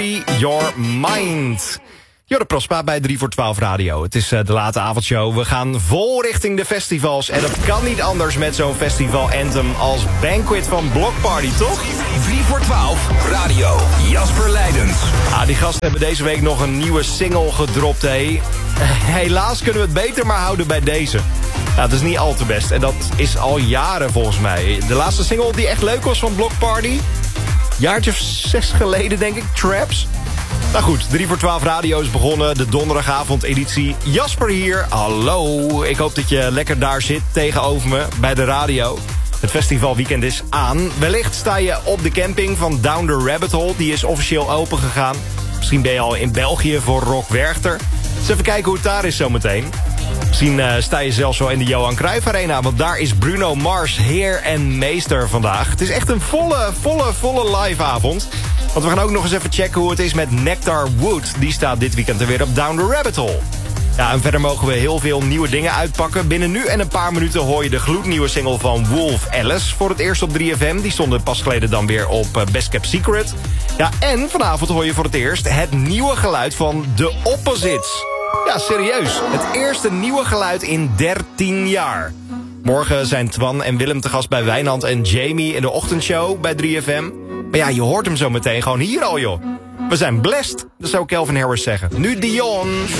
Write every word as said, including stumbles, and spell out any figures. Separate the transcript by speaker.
Speaker 1: Free Your Mind. Jorre Prospa bij drie voor twaalf Radio. Het is uh, de late avondshow. We gaan vol richting de festivals. En dat kan niet anders met zo'n festival anthem als Banquet van Block Party, toch?
Speaker 2: drie voor twaalf Radio. Jasper Leidens.
Speaker 1: Ah, die gasten hebben deze week nog een nieuwe single gedropt, hé. Helaas kunnen we het beter maar houden bij deze. Nou, het is niet al te best. En dat is al jaren volgens mij. De laatste single die echt leuk was van Block Party... jaartje of zes geleden, denk ik. Traps. Nou goed, drie voor twaalf Radio is begonnen. De donderdagavond-editie. Jasper hier. Hallo. Ik hoop dat je lekker daar zit tegenover me bij de radio. Het festivalweekend is aan. Wellicht sta je op de camping van Down the Rabbit Hole. Die is officieel open gegaan. Misschien ben je al in België voor Rock Werchter. Dus even kijken hoe het daar is zometeen. Misschien uh, sta je zelfs wel in de Johan Cruijff Arena. Want daar is Bruno Mars heer en meester vandaag. Het is echt een volle, volle, volle live avond. Want we gaan ook nog eens even checken hoe het is met Nectar Wood. Die staat dit weekend er weer op Down the Rabbit Hole. Ja, en verder mogen we heel veel nieuwe dingen uitpakken. Binnen nu en een paar minuten hoor je de gloednieuwe single van Wolf Alice. Voor het eerst op drie F M. Die stonden pas geleden dan weer op Best Kept Secret. Ja, en vanavond hoor je voor het eerst het nieuwe geluid van The Opposites. Ja, serieus. Het eerste nieuwe geluid in dertien jaar. Morgen zijn Twan en Willem te gast bij Wijnand en Jamie in de ochtendshow bij drie F M. Maar ja, je hoort hem zo meteen gewoon hier al, joh. We zijn blessed, dat zou Calvin Harris zeggen. Nu Dion.